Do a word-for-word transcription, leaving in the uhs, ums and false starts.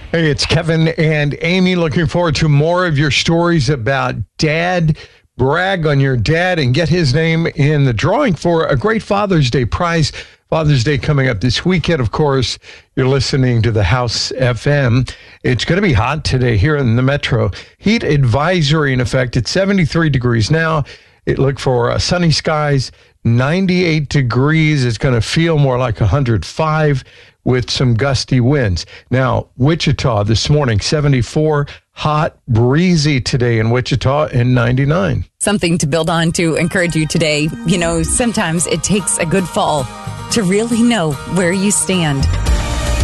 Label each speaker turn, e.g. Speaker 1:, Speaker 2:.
Speaker 1: Hey, it's Kevin and Amy. Looking forward to more of your stories about dad. Brag on your dad and get his name in the drawing for a great Father's Day prize. Father's Day coming up this weekend. Of course, you're listening to the House F M. It's going to be hot today here in the metro. Heat advisory in effect. It's seventy-three degrees now. It look for uh, sunny skies, ninety-eight degrees. It's going to feel more like one hundred five with some gusty winds. Now, Wichita this morning, seventy-four, hot, breezy today in Wichita, and ninety-nine.
Speaker 2: Something to build on to encourage you today. You know, sometimes it takes a good fall to really know where you stand.